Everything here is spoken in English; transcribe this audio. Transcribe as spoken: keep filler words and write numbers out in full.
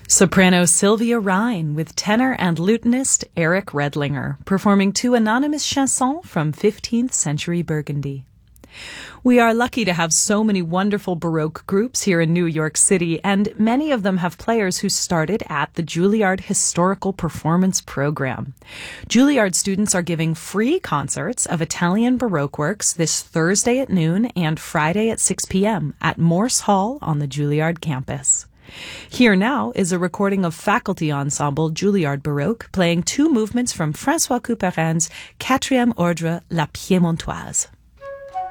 Soprano Sylvia Rhine with tenor and lutenist Eric Redlinger performing two anonymous chansons from fifteenth century Burgundy. We are lucky to have so many wonderful Baroque groups here in New York City, and many of them have players who started at the Juilliard Historical Performance Program. Juilliard students are giving free concerts of Italian Baroque works this Thursday at noon and Friday at six p.m. at Morse Hall on the Juilliard campus. Here now is a recording of faculty ensemble Juilliard Baroque playing two movements from François Couperin's Quatrième Ordre La Piémontoise.